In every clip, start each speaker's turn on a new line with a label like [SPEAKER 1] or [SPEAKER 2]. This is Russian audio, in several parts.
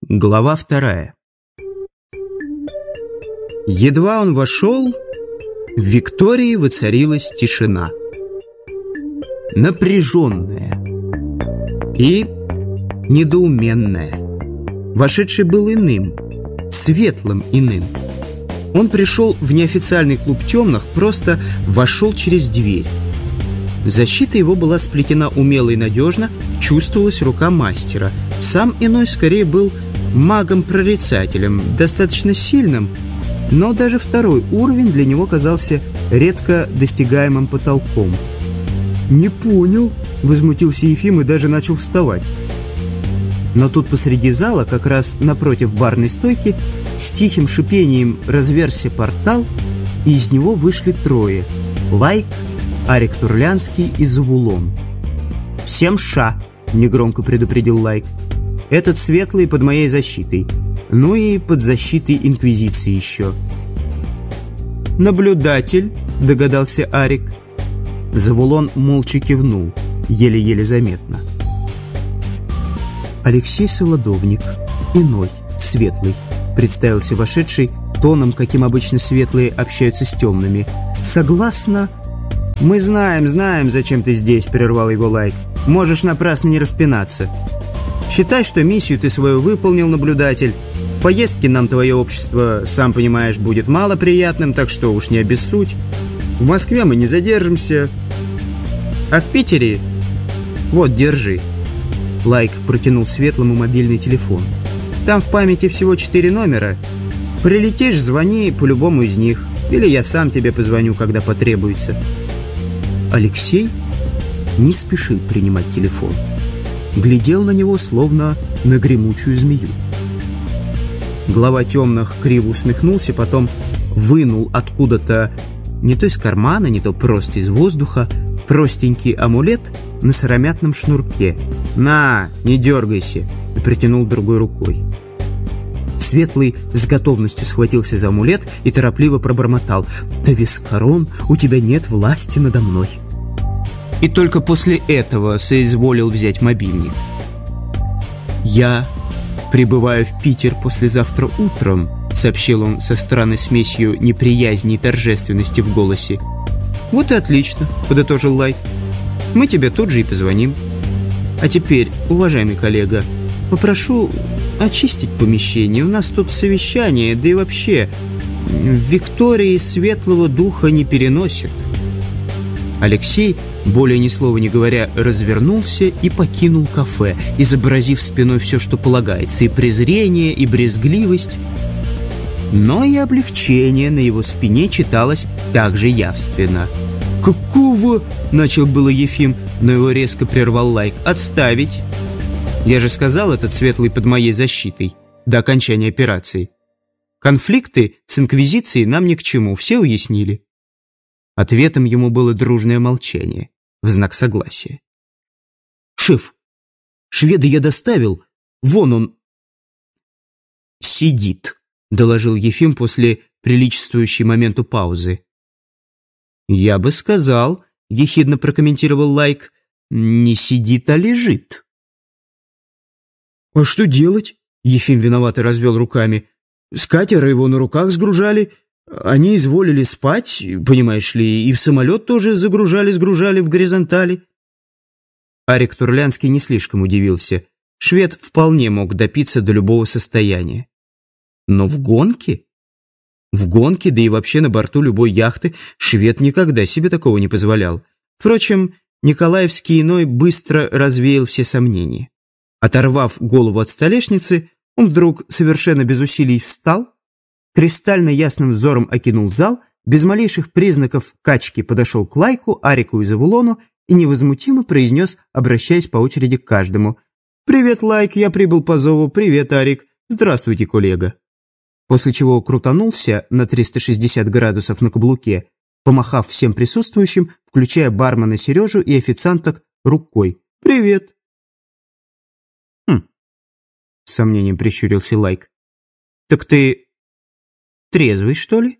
[SPEAKER 1] Глава 2. Едва он вошел, в Виктории воцарилась тишина. Напряженная и недоуменная. Вошедший был иным, светлым иным. Он пришел в неофициальный клуб темных, просто вошел через дверь. Защита его была сплетена умело и надежно, чувствовалась рука мастера. Сам иной скорее был магом-прорицателем, достаточно сильным, но даже второй уровень для него казался редко достигаемым потолком. «Не понял», — возмутился Ефим и даже начал вставать. Но тут посреди зала, как раз напротив барной стойки, с тихим шипением разверзся портал, и из него вышли трое — Лайк, Арик Турлянский и Завулон. «Всем ша!» — негромко предупредил Лайк. «Этот светлый под моей защитой. Ну и под защитой Инквизиции еще». «Наблюдатель», — догадался Арик. Завулон молча кивнул, еле-еле заметно. «Алексей Солодовник, иной, светлый», — представился вошедший тоном, каким обычно светлые общаются с темными. «Согласно...» «Мы знаем, зачем ты здесь», — прервал его Лайк. «Можешь напрасно не распинаться. Считай, что миссию ты свою выполнил, наблюдатель. Поездки нам твое общество, сам понимаешь, будет малоприятным, так что уж не обессудь. В Москве мы не задержимся. А в Питере... Вот, держи». Лайк протянул светлому мобильный телефон. «Там в памяти всего 4 номера. Прилетишь, звони по любому из них. Или я сам тебе позвоню, когда потребуется». Алексей не спешил принимать телефон. Глядел на него, словно на гремучую змею. Глава темных криво усмехнулся, потом вынул откуда-то, не то из кармана, не то просто из воздуха, простенький амулет на сыромятном шнурке. «На, не дергайся!» и протянул другой рукой. Светлый с готовностью схватился за амулет и торопливо пробормотал: «Тавискарон, у тебя нет власти надо мной». И только после этого соизволил взять мобильник. «Я прибываю в Питер послезавтра утром», — сообщил он со странной смесью неприязни и торжественности в голосе. «Вот и отлично», — подытожил Лайк. «Мы тебе тут же и позвоним. А теперь, уважаемый коллега, попрошу очистить помещение. У нас тут совещание, да и вообще в Виктории светлого духа не переносят». Алексей, более ни слова не говоря, развернулся и покинул кафе, изобразив спиной все, что полагается, и презрение, и брезгливость. Но и облегчение на его спине читалось также явственно. «Какого?» — начал было Ефим, но его резко прервал Лайк. «Отставить! Я же сказал, этот светлый под моей защитой до окончания операции. Конфликты с Инквизицией нам ни к чему, все уяснили». Ответом ему было дружное молчание, в знак согласия. «Шеф, шведа я доставил, вон он...» «Сидит», — доложил Ефим после приличествующей моменту паузы. «Я бы сказал», — ехидно прокомментировал Лайк, — «не сидит, а лежит». «А что делать?» — Ефим виновато развел руками. «С катера его на руках сгружали. Они изволили спать, понимаешь ли, и в самолет тоже сгружали в горизонтали». Арик Турлянский не слишком удивился. Швед вполне мог допиться до любого состояния. Но в гонке? В гонке, да и вообще на борту любой яхты, швед никогда себе такого не позволял. Впрочем, Николаевский иной быстро развеял все сомнения. Оторвав голову от столешницы, он вдруг совершенно без усилий встал, кристально ясным взором окинул зал, без малейших признаков качки подошел к Лайку, Арику и Завулону и невозмутимо произнес, обращаясь по очереди к каждому: «Привет, Лайк, я прибыл по зову. Привет, Арик. Здравствуйте, коллега». После чего крутанулся на 360 градусов на каблуке, помахав всем присутствующим, включая бармена Сережу и официанток, рукой: «Привет». С сомнением прищурился Лайк. «Так ты трезвый, что ли?»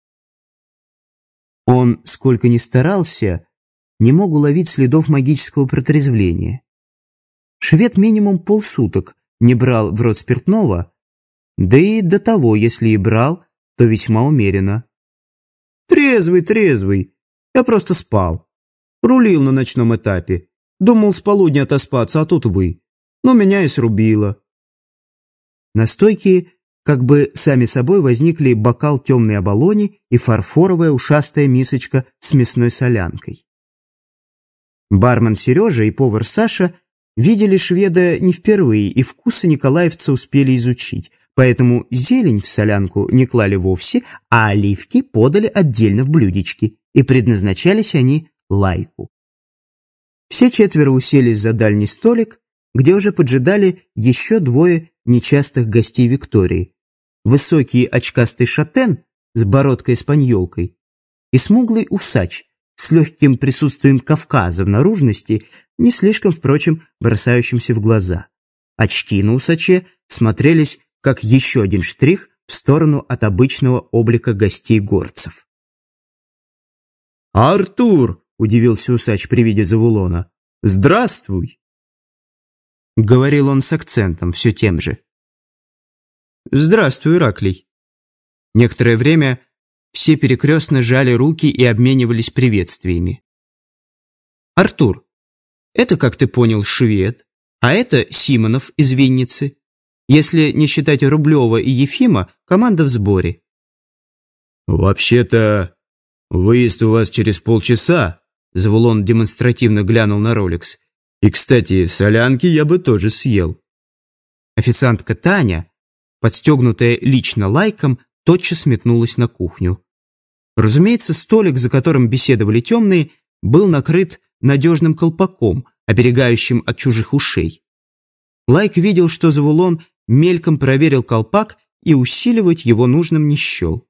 [SPEAKER 1] Он, сколько ни старался, не мог уловить следов магического протрезвления. Швед минимум полсуток не брал в рот спиртного, да и до того, если и брал, то весьма умеренно. «Трезвый, трезвый. Я просто спал. Рулил на ночном этапе. Думал с полудня отоспаться, а тут вы. Но меня и срубило». На стойке как бы сами собой возникли бокал темной оболони и фарфоровая ушастая мисочка с мясной солянкой. Бармен Сережа и повар Саша видели шведа не впервые, и вкусы николаевца успели изучить, поэтому зелень в солянку не клали вовсе, а оливки подали отдельно в блюдечке, и предназначались они Лайку. Все четверо уселись за дальний столик, где уже поджидали еще двое нечастых гостей Виктории. Высокий очкастый шатен с бородкой-эспаньолкой и смуглый усач с легким присутствием Кавказа в наружности, не слишком, впрочем, бросающимся в глаза. Очки на усаче смотрелись как еще один штрих в сторону от обычного облика гостей-горцев.
[SPEAKER 2] «Артур!» —
[SPEAKER 1] удивился усач при виде Завулона.
[SPEAKER 2] «Здравствуй!»
[SPEAKER 1] — говорил он с акцентом, все тем же. «Здравствуй, Ираклий». Некоторое время все перекрестно жали руки и обменивались приветствиями. «Артур, это, как ты понял, швед, а это Симонов из Винницы. Если не считать Рублева и Ефима, команда в сборе».
[SPEAKER 2] «Вообще-то, выезд у вас через полчаса», —
[SPEAKER 1] Завулон демонстративно глянул на Ролекс.
[SPEAKER 2] «И, кстати, солянки я бы тоже съел».
[SPEAKER 1] Официантка Таня, подстегнутая лично Лайком, тотчас метнулась на кухню. Разумеется, столик, за которым беседовали темные, был накрыт надежным колпаком, оберегающим от чужих ушей. Лайк видел, что Завулон мельком проверил колпак и усиливать его нужным не счел.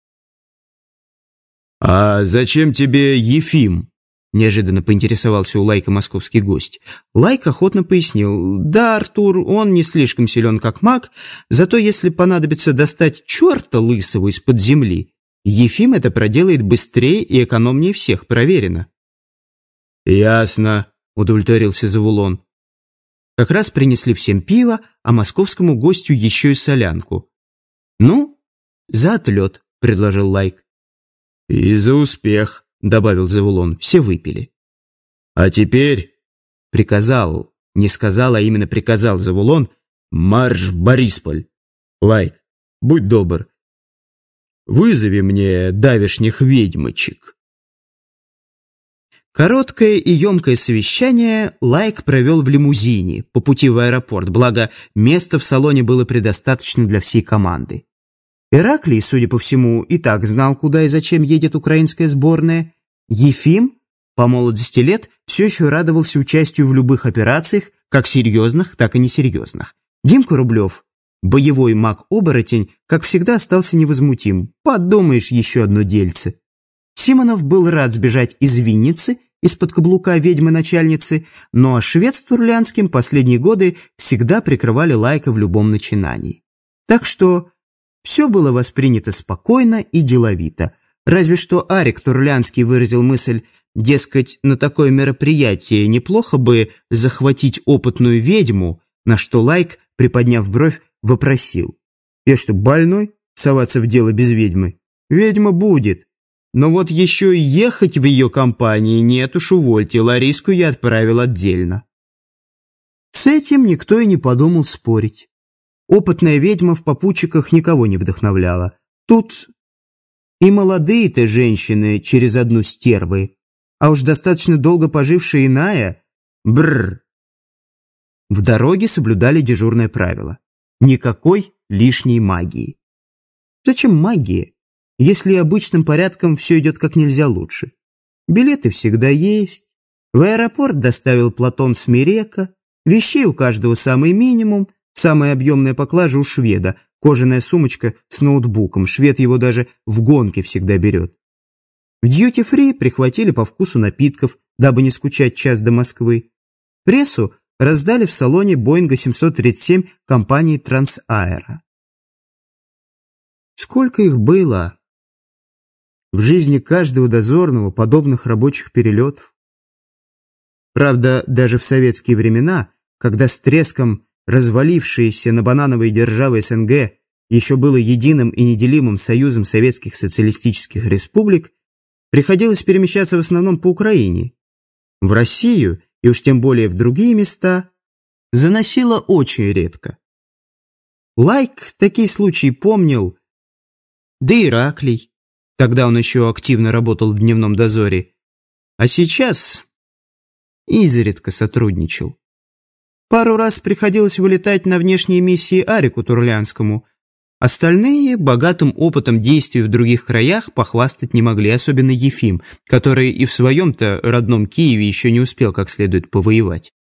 [SPEAKER 2] «А зачем тебе Ефим?»
[SPEAKER 1] — неожиданно поинтересовался у Лайка московский гость. Лайк охотно пояснил: «Да, Артур, он не слишком силен как маг, зато если понадобится достать черта лысого из-под земли, Ефим это проделает быстрее и экономнее всех, проверено».
[SPEAKER 2] «Ясно», —
[SPEAKER 1] удовлетворился Завулон. Как раз принесли всем пиво, а московскому гостю еще и солянку. «Ну, за отлет», — предложил Лайк.
[SPEAKER 2] «И за успех», — добавил Завулон. Все выпили.
[SPEAKER 1] «А теперь», — приказал, не сказал, а именно приказал Завулон,
[SPEAKER 2] «марш в Борисполь. Лайк, будь добр, вызови мне давешних ведьмочек».
[SPEAKER 1] Короткое и емкое совещание Лайк провел в лимузине по пути в аэропорт, благо места в салоне было предостаточно для всей команды. Ираклий, судя по всему, и так знал, куда и зачем едет украинская сборная. Ефим, по молодости лет, все еще радовался участию в любых операциях, как серьезных, так и несерьезных. Димка Рублев, боевой маг-оборотень, как всегда остался невозмутим. Подумаешь, еще одно дельце. Симонов был рад сбежать из Винницы, из-под каблука ведьмы-начальницы, но швед с Турлянским последние годы всегда прикрывали Лайка в любом начинании. Так что все было воспринято спокойно и деловито. Разве что Арик Турлянский выразил мысль, дескать, на такое мероприятие неплохо бы захватить опытную ведьму, на что Лайк, приподняв бровь, вопросил: «Я что, больной? Соваться в дело без ведьмы? Ведьма будет. Но вот еще и ехать в ее компании нет уж, увольте, Лариску я отправил отдельно». С этим никто и не подумал спорить. Опытная ведьма в попутчиках никого не вдохновляла. Тут и молодые-то женщины через одну стервы, а уж достаточно долго пожившая иная — бррр. В дороге соблюдали дежурное правило: никакой лишней магии. Зачем магия, если обычным порядком все идет как нельзя лучше? Билеты всегда есть, в аэропорт доставил Платон Смирека, вещей у каждого самый минимум, самая объемная поклажа у шведа, кожаная сумочка с ноутбуком, швед его даже в гонке всегда берет. В дьюти-фри прихватили по вкусу напитков, дабы не скучать час до Москвы. Прессу раздали в салоне Боинга 737 компании Трансаэро. Сколько их было? В жизни каждого дозорного подобных рабочих перелетов. Правда, даже в советские времена, когда с треском развалившееся на банановые державы СНГ еще было единым и неделимым союзом советских социалистических республик, приходилось перемещаться в основном по Украине. В Россию, и уж тем более в другие места, заносило очень редко. Лайк такие случаи помнил, да и Ираклий, тогда он еще активно работал в дневном дозоре, а сейчас изредка сотрудничал. Пару раз приходилось вылетать на внешние миссии Арику Турлянскому. Остальные богатым опытом действий в других краях похвастать не могли, особенно Ефим, который и в своем-то родном Киеве еще не успел как следует повоевать.